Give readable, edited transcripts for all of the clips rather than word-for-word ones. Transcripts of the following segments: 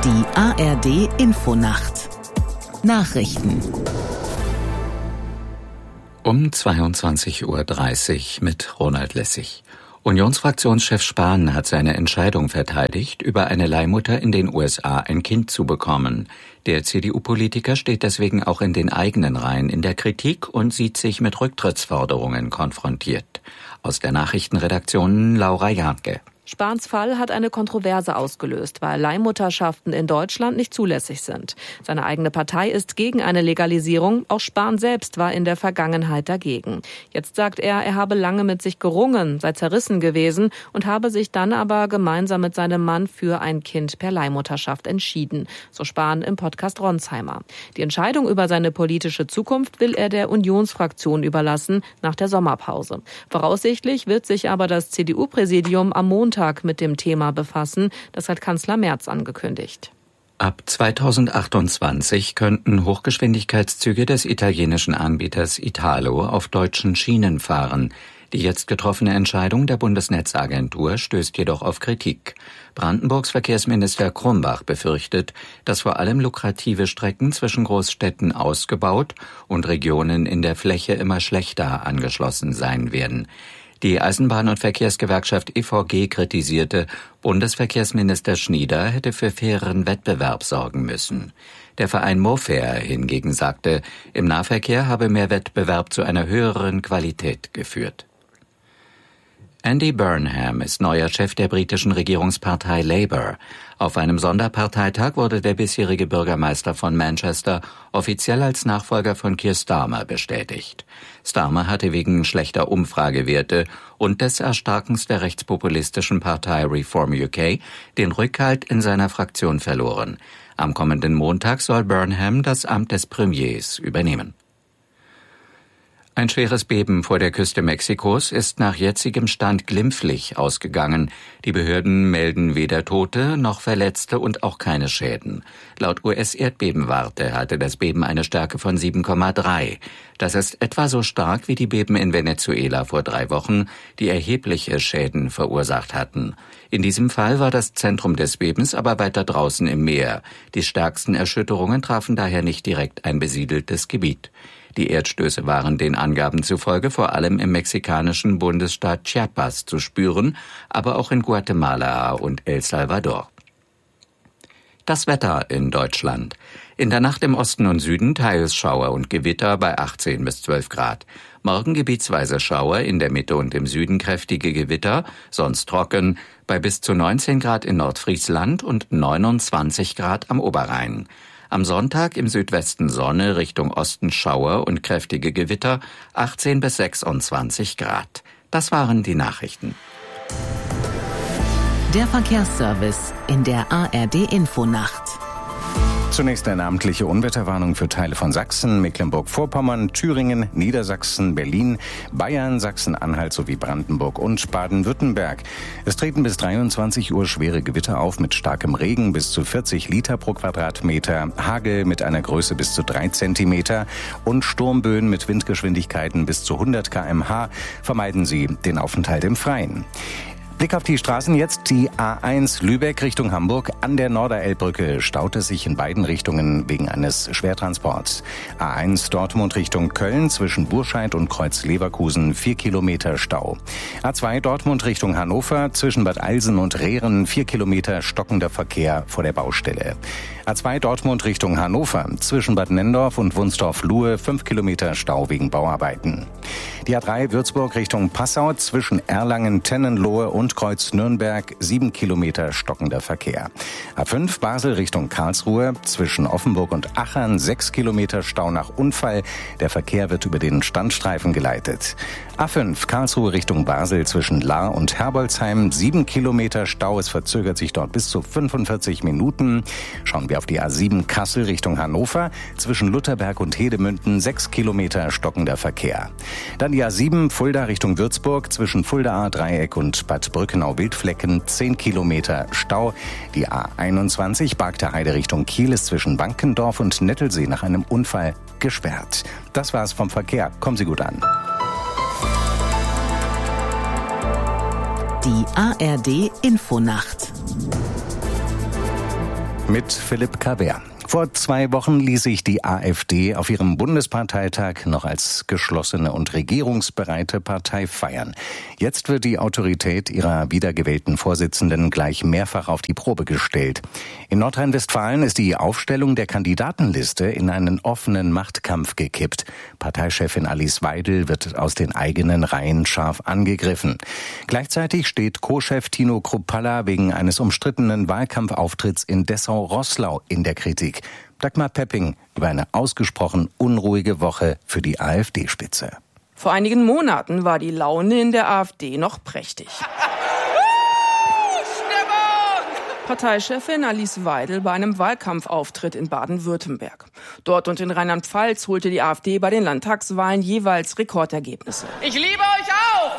Die ARD Infonacht Nachrichten um 22:30 Uhr mit Ronald Lessig. Unionsfraktionschef Spahn hat seine Entscheidung verteidigt, über eine Leihmutter in den USA ein Kind zu bekommen. Der CDU-Politiker steht deswegen auch in den eigenen Reihen in der Kritik und sieht sich mit Rücktrittsforderungen konfrontiert. Aus der Nachrichtenredaktion Laura Jahnke. Spahns Fall hat eine Kontroverse ausgelöst, weil Leihmutterschaften in Deutschland nicht zulässig sind. Seine eigene Partei ist gegen eine Legalisierung. Auch Spahn selbst war in der Vergangenheit dagegen. Jetzt sagt er habe lange mit sich gerungen, sei zerrissen gewesen und habe sich dann aber gemeinsam mit seinem Mann für ein Kind per Leihmutterschaft entschieden. So Spahn im Podcast Ronsheimer. Die Entscheidung über seine politische Zukunft will er der Unionsfraktion überlassen nach der Sommerpause. Voraussichtlich wird sich aber das CDU-Präsidium am Montag mit dem Thema befassen. Das hat Kanzler Merz angekündigt. Ab 2028 könnten Hochgeschwindigkeitszüge des italienischen Anbieters Italo auf deutschen Schienen fahren. Die jetzt getroffene Entscheidung der Bundesnetzagentur stößt jedoch auf Kritik. Brandenburgs Verkehrsminister Krumbach befürchtet, dass vor allem lukrative Strecken zwischen Großstädten ausgebaut und Regionen in der Fläche immer schlechter angeschlossen sein werden. Die Eisenbahn- und Verkehrsgewerkschaft EVG kritisierte, Bundesverkehrsminister Schnieder hätte für fairen Wettbewerb sorgen müssen. Der Verein MoFair hingegen sagte, im Nahverkehr habe mehr Wettbewerb zu einer höheren Qualität geführt. Andy Burnham ist neuer Chef der britischen Regierungspartei Labour. Auf einem Sonderparteitag wurde der bisherige Bürgermeister von Manchester offiziell als Nachfolger von Keir Starmer bestätigt. Starmer hatte wegen schlechter Umfragewerte und des Erstarkens der rechtspopulistischen Partei Reform UK den Rückhalt in seiner Fraktion verloren. Am kommenden Montag soll Burnham das Amt des Premiers übernehmen. Ein schweres Beben vor der Küste Mexikos ist nach jetzigem Stand glimpflich ausgegangen. Die Behörden melden weder Tote noch Verletzte und auch keine Schäden. Laut US-Erdbebenwarte hatte das Beben eine Stärke von 7,3. Das ist etwa so stark wie die Beben in Venezuela vor 3 Wochen, die erhebliche Schäden verursacht hatten. In diesem Fall war das Zentrum des Bebens aber weiter draußen im Meer. Die stärksten Erschütterungen trafen daher nicht direkt ein besiedeltes Gebiet. Die Erdstöße waren den Angaben zufolge vor allem im mexikanischen Bundesstaat Chiapas zu spüren, aber auch in Guatemala und El Salvador. Das Wetter in Deutschland. In der Nacht im Osten und Süden teils Schauer und Gewitter bei 18 bis 12 Grad. Morgen gebietsweise Schauer, in der Mitte und im Süden kräftige Gewitter, sonst trocken, bei bis zu 19 Grad in Nordfriesland und 29 Grad am Oberrhein. Am Sonntag im Südwesten Sonne, Richtung Osten Schauer und kräftige Gewitter, 18 bis 26 Grad. Das waren die Nachrichten. Der Verkehrsservice in der ARD Infonacht. Zunächst eine amtliche Unwetterwarnung für Teile von Sachsen, Mecklenburg-Vorpommern, Thüringen, Niedersachsen, Berlin, Bayern, Sachsen-Anhalt sowie Brandenburg und Baden-Württemberg. Es treten bis 23 Uhr schwere Gewitter auf mit starkem Regen bis zu 40 Liter pro Quadratmeter, Hagel mit einer Größe bis zu 3 Zentimeter und Sturmböen mit Windgeschwindigkeiten bis zu 100 km/h. Vermeiden Sie den Aufenthalt im Freien. Blick auf die Straßen jetzt. Die A1 Lübeck Richtung Hamburg. An der Norderelbbrücke staut es sich in beiden Richtungen wegen eines Schwertransports. A1 Dortmund Richtung Köln zwischen Burscheid und Kreuz Leverkusen 4 Kilometer Stau. A2 Dortmund Richtung Hannover zwischen Bad Eilsen und Rehren 4 Kilometer stockender Verkehr vor der Baustelle. A2 Dortmund Richtung Hannover zwischen Bad Nendorf und Wunsdorf-Luhe 5 Kilometer Stau wegen Bauarbeiten. Die A3 Würzburg Richtung Passau zwischen Erlangen, Tennenlohe und Kreuz Nürnberg 7 Kilometer stockender Verkehr. A5 Basel Richtung Karlsruhe zwischen Offenburg und Achern 6 Kilometer Stau nach Unfall. Der Verkehr wird über den Standstreifen geleitet. A5 Karlsruhe Richtung Basel zwischen Lahr und Herbolzheim 7 Kilometer Stau. Es verzögert sich dort bis zu 45 Minuten. Schauen wir auf die A7 Kassel Richtung Hannover zwischen Lutherberg und Hedemünden 6 Kilometer stockender Verkehr. Dann die A7 Fulda Richtung Würzburg zwischen Fuldaer Dreieck und Bad Brückenau-Wildflecken 10 Kilometer Stau. Die A21 Bargter Heide Richtung Kiel ist zwischen Bankendorf und Nettelsee nach einem Unfall gesperrt. Das war's vom Verkehr. Kommen Sie gut an. Die ARD Infonacht Mit Philipp Kaber. Vor 2 Wochen ließ sich die AfD auf ihrem Bundesparteitag noch als geschlossene und regierungsbereite Partei feiern. Jetzt wird die Autorität ihrer wiedergewählten Vorsitzenden gleich mehrfach auf die Probe gestellt. In Nordrhein-Westfalen ist die Aufstellung der Kandidatenliste in einen offenen Machtkampf gekippt. Parteichefin Alice Weidel wird aus den eigenen Reihen scharf angegriffen. Gleichzeitig steht Co-Chef Tino Kruppalla wegen eines umstrittenen Wahlkampfauftritts in Dessau-Roßlau in der Kritik. Dagmar Pepping über eine ausgesprochen unruhige Woche für die AfD-Spitze. Vor einigen Monaten war die Laune in der AfD noch prächtig. Parteichefin Alice Weidel bei einem Wahlkampfauftritt in Baden-Württemberg. Dort und in Rheinland-Pfalz holte die AfD bei den Landtagswahlen jeweils Rekordergebnisse. Ich liebe euch auch!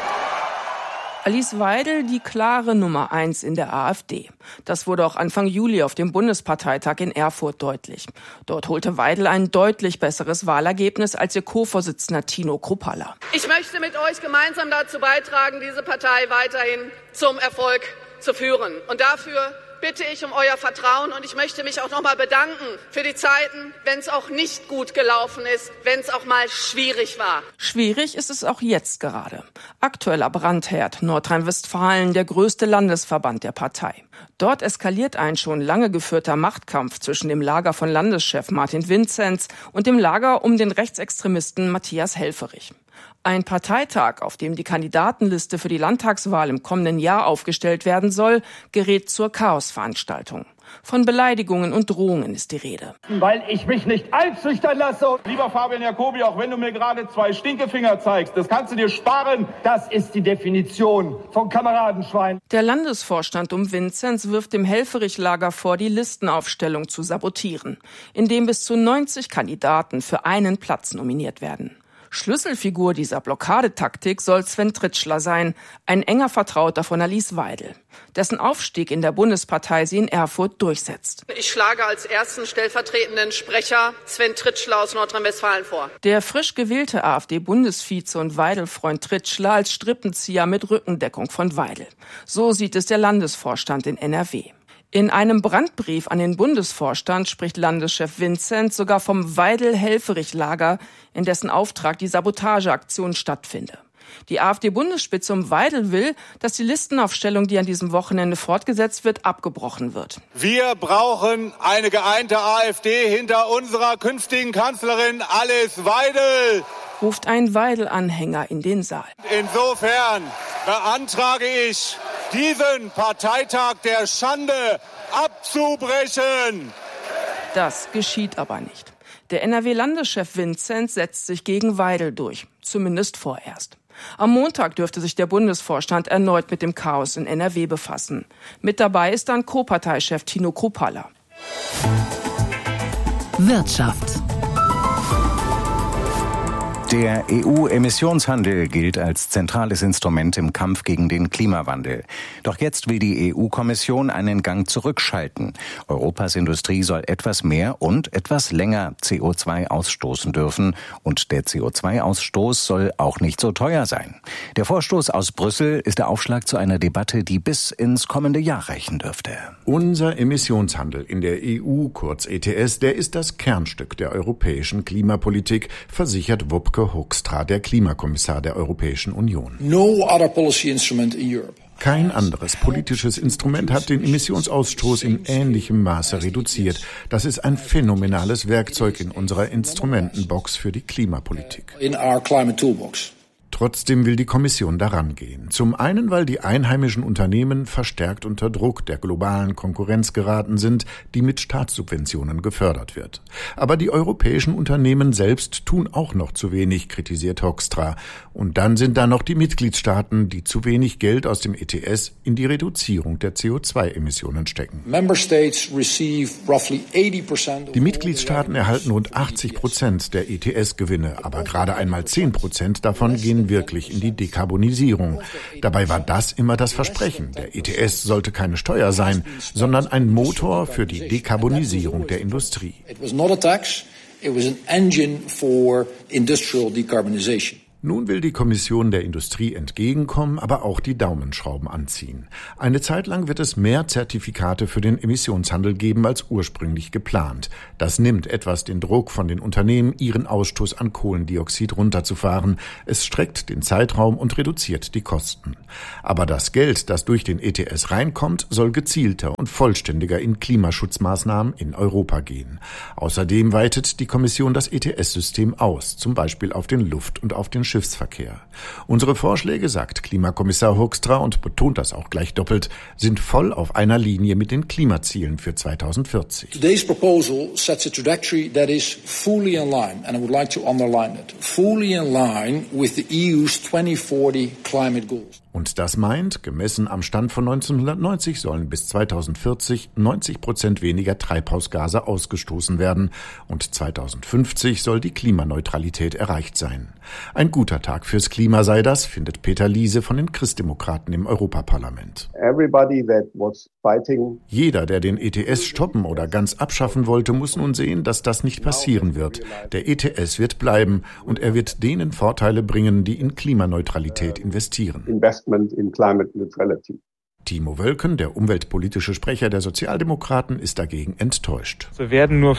Alice Weidel die klare Nummer 1 in der AfD. Das wurde auch Anfang Juli auf dem Bundesparteitag in Erfurt deutlich. Dort holte Weidel ein deutlich besseres Wahlergebnis als ihr Co-Vorsitzender Tino Kruppalla. Ich möchte mit euch gemeinsam dazu beitragen, diese Partei weiterhin zum Erfolg zu führen. Und dafür bitte ich um euer Vertrauen und ich möchte mich auch nochmal bedanken für die Zeiten, wenn es auch nicht gut gelaufen ist, wenn es auch mal schwierig war. Schwierig ist es auch jetzt gerade. Aktueller Brandherd, Nordrhein-Westfalen, der größte Landesverband der Partei. Dort eskaliert ein schon lange geführter Machtkampf zwischen dem Lager von Landeschef Martin Vinzenz und dem Lager um den Rechtsextremisten Matthias Helfferich. Ein Parteitag, auf dem die Kandidatenliste für die Landtagswahl im kommenden Jahr aufgestellt werden soll, gerät zur Chaosveranstaltung. Von Beleidigungen und Drohungen ist die Rede. Weil ich mich nicht einschüchtern lasse. Lieber Fabian Jacobi, auch wenn du mir gerade 2 Stinkefinger zeigst, das kannst du dir sparen. Das ist die Definition von Kameradenschwein. Der Landesvorstand um Vinzenz wirft dem Helfferich-Lager vor, die Listenaufstellung zu sabotieren, indem bis zu 90 Kandidaten für einen Platz nominiert werden. Schlüsselfigur dieser Blockadetaktik soll Sven Tritschler sein, ein enger Vertrauter von Alice Weidel, dessen Aufstieg in der Bundespartei sie in Erfurt durchsetzt. Ich schlage als ersten stellvertretenden Sprecher Sven Tritschler aus Nordrhein-Westfalen vor. Der frisch gewählte AfD-Bundesvize und Weidel-Freund Tritschler als Strippenzieher mit Rückendeckung von Weidel. So sieht es der Landesvorstand in NRW. In einem Brandbrief an den Bundesvorstand spricht Landeschef Vinzenz sogar vom Weidel-Helfferich-Lager, in dessen Auftrag die Sabotageaktion stattfinde. Die AfD-Bundesspitze um Weidel will, dass die Listenaufstellung, die an diesem Wochenende fortgesetzt wird, abgebrochen wird. Wir brauchen eine geeinte AfD hinter unserer künftigen Kanzlerin Alice Weidel, ruft ein Weidel-Anhänger in den Saal. Insofern beantrage ich, diesen Parteitag der Schande abzubrechen. Das geschieht aber nicht. Der NRW-Landeschef Vinzenz setzt sich gegen Weidel durch, zumindest vorerst. Am Montag dürfte sich der Bundesvorstand erneut mit dem Chaos in NRW befassen. Mit dabei ist dann Co-Parteichef Tino Kruppalla. Wirtschaft. Der EU-Emissionshandel gilt als zentrales Instrument im Kampf gegen den Klimawandel. Doch jetzt will die EU-Kommission einen Gang zurückschalten. Europas Industrie soll etwas mehr und etwas länger CO2 ausstoßen dürfen. Und der CO2-Ausstoß soll auch nicht so teuer sein. Der Vorstoß aus Brüssel ist der Aufschlag zu einer Debatte, die bis ins kommende Jahr reichen dürfte. Unser Emissionshandel in der EU, kurz ETS, der ist das Kernstück der europäischen Klimapolitik, versichert Wopke Hoekstra, der Klimakommissar der Europäischen Union. No other policy instrument in Europe. Kein anderes politisches Instrument hat den Emissionsausstoß in ähnlichem Maße reduziert. Das ist ein phänomenales Werkzeug in unserer Instrumentenbox für die Klimapolitik. In our climate toolbox. Trotzdem will die Kommission daran gehen. Zum einen, weil die einheimischen Unternehmen verstärkt unter Druck der globalen Konkurrenz geraten sind, die mit Staatssubventionen gefördert wird. Aber die europäischen Unternehmen selbst tun auch noch zu wenig, kritisiert Hoekstra. Und dann sind da noch die Mitgliedstaaten, die zu wenig Geld aus dem ETS in die Reduzierung der CO2-Emissionen stecken. Die Mitgliedstaaten erhalten rund 80% der ETS-Gewinne, aber gerade einmal 10% davon gehen wirklich in die Dekarbonisierung. Dabei war das immer das Versprechen. Der ETS sollte keine Steuer sein, sondern ein Motor für die Dekarbonisierung der Industrie. It was not a tax, it was an engine for industrial decarbonization. Nun will die Kommission der Industrie entgegenkommen, aber auch die Daumenschrauben anziehen. Eine Zeit lang wird es mehr Zertifikate für den Emissionshandel geben als ursprünglich geplant. Das nimmt etwas den Druck von den Unternehmen, ihren Ausstoß an Kohlendioxid runterzufahren. Es streckt den Zeitraum und reduziert die Kosten. Aber das Geld, das durch den ETS reinkommt, soll gezielter und vollständiger in Klimaschutzmaßnahmen in Europa gehen. Außerdem weitet die Kommission das ETS-System aus, zum Beispiel auf den Luft- und auf den Schiffsverkehr. Unsere Vorschläge, sagt Klimakommissar Hoekstra und betont das auch gleich doppelt, sind voll auf einer Linie mit den Klimazielen für 2040. Today's proposal sets a trajectory that is fully in line, and I would like to underline it, fully in line with the EU's 2040 climate goals. Und das meint, gemessen am Stand von 1990 sollen bis 2040 90% weniger Treibhausgase ausgestoßen werden und 2050 soll die Klimaneutralität erreicht sein. Ein guter Tag fürs Klima sei das, findet Peter Liese von den Christdemokraten im Europaparlament. Jeder, der den ETS stoppen oder ganz abschaffen wollte, muss nun sehen, dass das nicht passieren wird. Der ETS wird bleiben und er wird denen Vorteile bringen, die in Klimaneutralität investieren. In climate neutrality. Timo Wölken, der umweltpolitische Sprecher der Sozialdemokraten, ist dagegen enttäuscht. So werden nur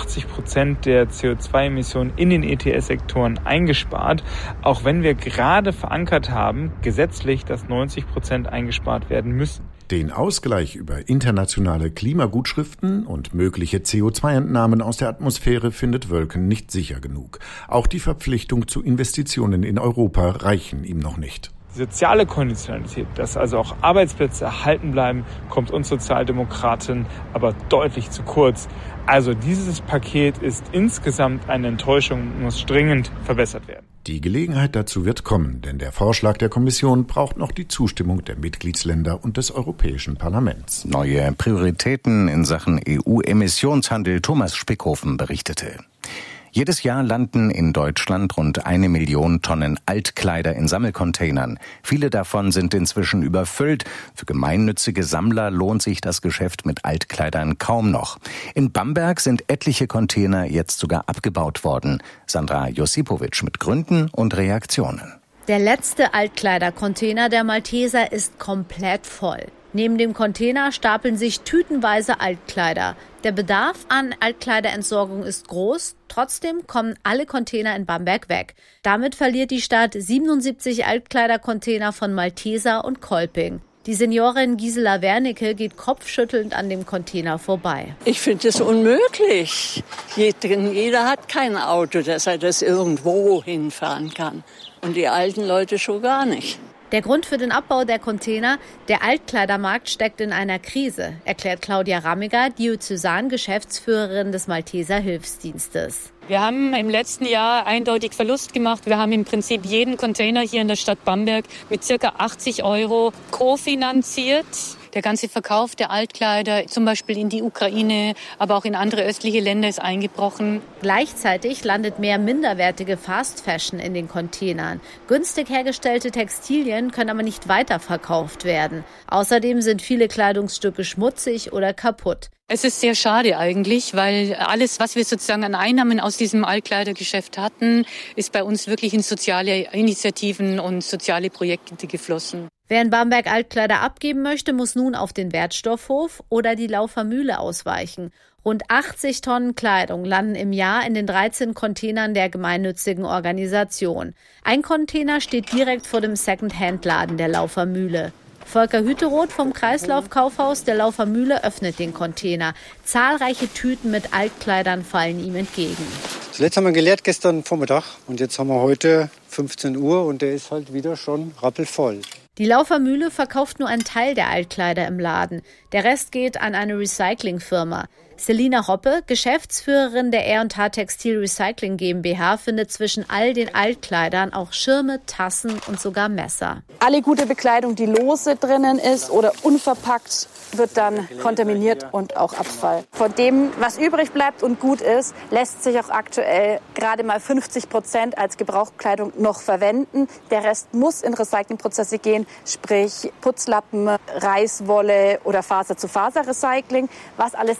85% der CO2-Emissionen in den ETS-Sektoren eingespart, auch wenn wir gerade verankert haben, gesetzlich, dass 90% eingespart werden müssen. Den Ausgleich über internationale Klimagutschriften und mögliche CO2-Entnahmen aus der Atmosphäre findet Wölken nicht sicher genug. Auch die Verpflichtung zu Investitionen in Europa reichen ihm noch nicht. Die soziale Konditionalität, dass also auch Arbeitsplätze erhalten bleiben, kommt uns Sozialdemokraten aber deutlich zu kurz. Also dieses Paket ist insgesamt eine Enttäuschung und muss dringend verbessert werden. Die Gelegenheit dazu wird kommen, denn der Vorschlag der Kommission braucht noch die Zustimmung der Mitgliedsländer und des Europäischen Parlaments. Neue Prioritäten in Sachen EU-Emissionshandel. Thomas Spickhofen berichtete. Jedes Jahr landen in Deutschland rund 1 Million Tonnen Altkleider in Sammelcontainern. Viele davon sind inzwischen überfüllt. Für gemeinnützige Sammler lohnt sich das Geschäft mit Altkleidern kaum noch. In Bamberg sind etliche Container jetzt sogar abgebaut worden. Sandra Josipovic mit Gründen und Reaktionen. Der letzte Altkleidercontainer der Malteser ist komplett voll. Neben dem Container stapeln sich tütenweise Altkleider. Der Bedarf an Altkleiderentsorgung ist groß, trotzdem kommen alle Container in Bamberg weg. Damit verliert die Stadt 77 Altkleidercontainer von Malteser und Kolping. Die Seniorin Gisela Wernicke geht kopfschüttelnd an dem Container vorbei. Ich finde es unmöglich. Jeder hat kein Auto, dass er das irgendwo hinfahren kann. Und die alten Leute schon gar nicht. Der Grund für den Abbau der Container, der Altkleidermarkt steckt in einer Krise, erklärt Claudia Rammiger, Diözesan-Geschäftsführerin des Malteser Hilfsdienstes. Wir haben im letzten Jahr eindeutig Verlust gemacht. Wir haben im Prinzip jeden Container hier in der Stadt Bamberg mit ca. 80 € kofinanziert. Der ganze Verkauf der Altkleider, zum Beispiel in die Ukraine, aber auch in andere östliche Länder, ist eingebrochen. Gleichzeitig landet mehr minderwertige Fast Fashion in den Containern. Günstig hergestellte Textilien können aber nicht weiterverkauft werden. Außerdem sind viele Kleidungsstücke schmutzig oder kaputt. Es ist sehr schade eigentlich, weil alles, was wir sozusagen an Einnahmen aus diesem Altkleidergeschäft hatten, ist bei uns wirklich in soziale Initiativen und soziale Projekte geflossen. Wer in Bamberg Altkleider abgeben möchte, muss nun auf den Wertstoffhof oder die Laufer Mühle ausweichen. Rund 80 Tonnen Kleidung landen im Jahr in den 13 Containern der gemeinnützigen Organisation. Ein Container steht direkt vor dem Second-Hand-Laden der Laufer Mühle. Volker Hüteroth vom Kreislaufkaufhaus der Laufer Mühle öffnet den Container. Zahlreiche Tüten mit Altkleidern fallen ihm entgegen. Das letzte haben wir geleert gestern Vormittag und jetzt haben wir heute 15 Uhr und der ist halt wieder schon rappelvoll. Die Laufer Mühle verkauft nur einen Teil der Altkleider im Laden. Der Rest geht an eine Recyclingfirma. Selina Hoppe, Geschäftsführerin der R&H Textil Recycling GmbH, findet zwischen all den Altkleidern auch Schirme, Tassen und sogar Messer. Alle gute Bekleidung, die lose drinnen ist oder unverpackt, wird dann kontaminiert und auch Abfall. Von dem, was übrig bleibt und gut ist, lässt sich auch aktuell gerade mal 50% als Gebrauchskleidung noch verwenden. Der Rest muss in Recyclingprozesse gehen, sprich Putzlappen, Reißwolle oder Faser-zu-Faser-Recycling, was alles sehr kostspielig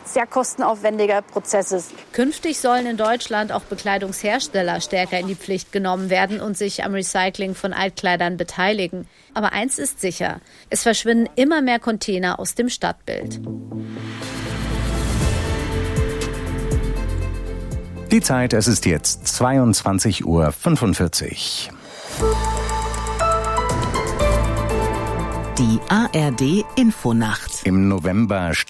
kostenaufwendiger Prozess ist. Künftig sollen in Deutschland auch Bekleidungshersteller stärker in die Pflicht genommen werden und sich am Recycling von Altkleidern beteiligen. Aber eins ist sicher: Es verschwinden immer mehr Container aus dem Stadtbild. Die Zeit, es ist jetzt 22:45 Uhr. Die ARD Infonacht. Im November steht